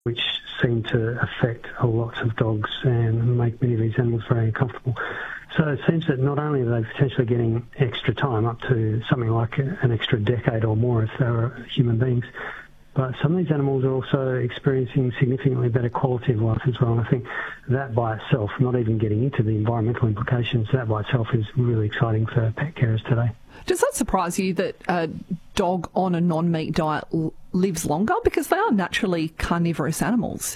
which seem to affect a lot of dogs and make many of these animals very uncomfortable. So it seems that not only are they potentially getting extra time, up to something like an extra decade or more if they were human beings, but some of these animals are also experiencing significantly better quality of life as well. And I think that by itself, not even getting into the environmental implications, that by itself is really exciting for pet carers today. Does that surprise you that a dog on a non-meat diet lives longer? Because they are naturally carnivorous animals.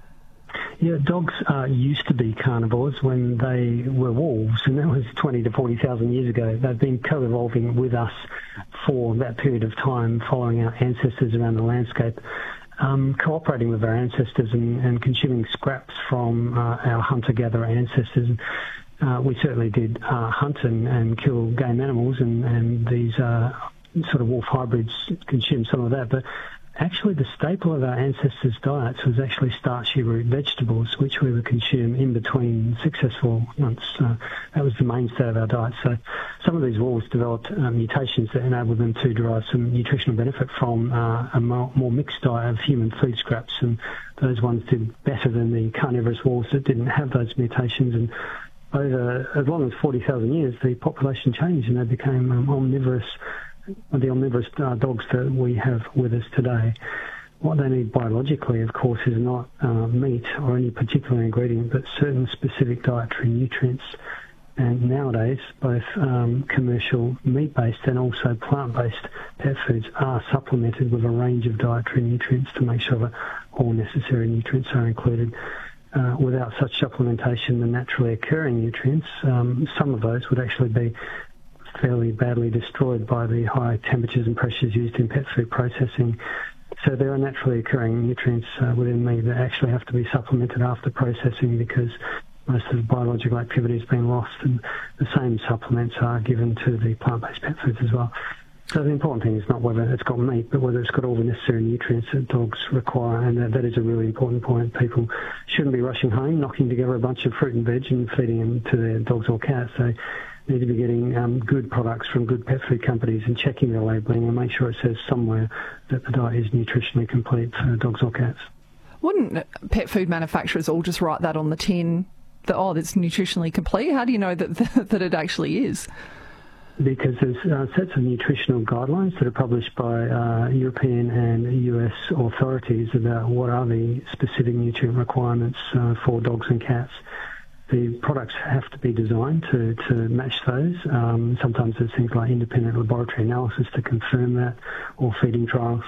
Yeah, dogs used to be carnivores when they were wolves, and that was 20 to 40,000 years ago. They've been co-evolving with us for that period of time, following our ancestors around the landscape, cooperating with our ancestors and consuming scraps from our hunter-gatherer ancestors. We certainly did hunt and kill game animals, and these sort of wolf hybrids consume some of that. But actually, the staple of our ancestors' diets was actually starchy root vegetables, which we would consume in between successful hunts. That was the mainstay of our diet. So some of these wolves developed mutations that enabled them to derive some nutritional benefit from a more mixed diet of human food scraps, and those ones did better than the carnivorous wolves that didn't have those mutations. And over as long as 40,000 years, the population changed and they became omnivorous. The omnivorous dogs that we have with us today. What they need biologically, of course, is not meat or any particular ingredient, but certain specific dietary nutrients. And nowadays, both commercial meat-based and also plant-based pet foods are supplemented with a range of dietary nutrients to make sure that all necessary nutrients are included. Without such supplementation, the naturally occurring nutrients, some of those would actually be fairly badly destroyed by the high temperatures and pressures used in pet food processing. So there are naturally occurring nutrients within meat that actually have to be supplemented after processing because most of the biological activity has been lost, and the same supplements are given to the plant-based pet foods as well. So the important thing is not whether it's got meat, but whether it's got all the necessary nutrients that dogs require, and that is a really important point. People shouldn't be rushing home, knocking together a bunch of fruit and veg and feeding them to their dogs or cats. They need to be getting good products from good pet food companies and checking their labelling and make sure it says somewhere that the diet is nutritionally complete for dogs or cats. Wouldn't pet food manufacturers all just write that on the tin, that, oh, that's nutritionally complete? How do you know that it actually is? Because there's sets of nutritional guidelines that are published by European and US authorities about what are the specific nutrient requirements for dogs and cats. The products have to be designed to match those. Sometimes there's things like independent laboratory analysis to confirm that, or feeding trials.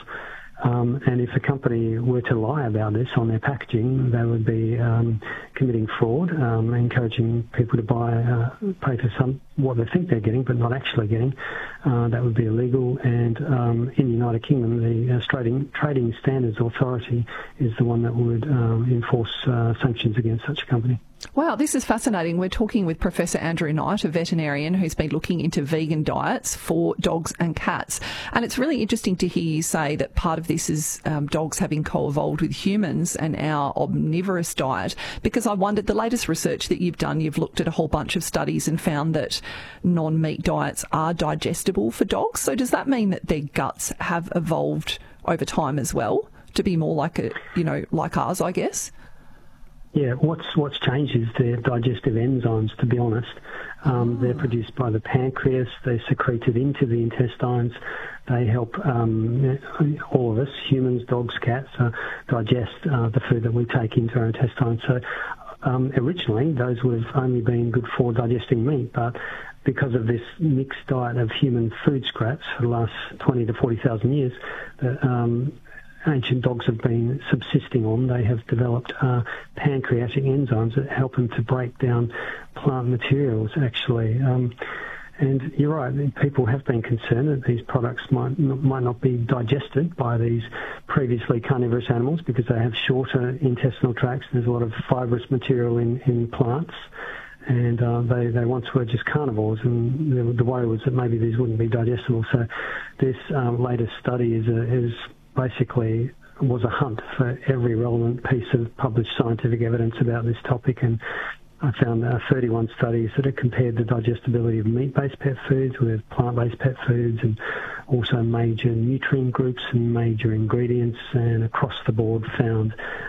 And if a company were to lie about this on their packaging, they would be committing fraud, encouraging people to pay for what they think they're getting but not actually getting. That would be illegal. And in the United Kingdom, the Trading Standards Authority is the one that would enforce sanctions against such a company. Wow, this is fascinating. We're talking with Professor Andrew Knight, a veterinarian who's been looking into vegan diets for dogs and cats. And it's really interesting to hear you say that part of this is dogs having co-evolved with humans and our omnivorous diet, because I wondered, the latest research that you've done, you've looked at a whole bunch of studies and found that non-meat diets are digestible for dogs. So does that mean that their guts have evolved over time as well to be more like like ours, I guess? Yeah, what's changed is their digestive enzymes, to be honest. They're produced by the pancreas. They're secreted into the intestines. They help all of us, humans, dogs, cats, digest the food that we take into our intestines. So originally, those would have only been good for digesting meat, but because of this mixed diet of human food scraps for the last 20 to 40,000 years, ancient dogs have been subsisting on, they have developed pancreatic enzymes that help them to break down plant materials, actually. And you're right, people have been concerned that these products might not be digested by these previously carnivorous animals because they have shorter intestinal tracts. There's a lot of fibrous material in plants. And they once were just carnivores, and the worry was that maybe these wouldn't be digestible. So this latest study is basically was a hunt for every relevant piece of published scientific evidence about this topic, and I found 31 studies that have compared the digestibility of meat-based pet foods with plant-based pet foods, and also major nutrient groups and major ingredients, and across the board found